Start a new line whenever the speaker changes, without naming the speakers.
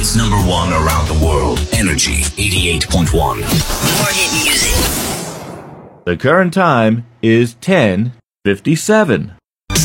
It's number one around the world. Energy 88.1.
More hit music.
The current time is 10:57.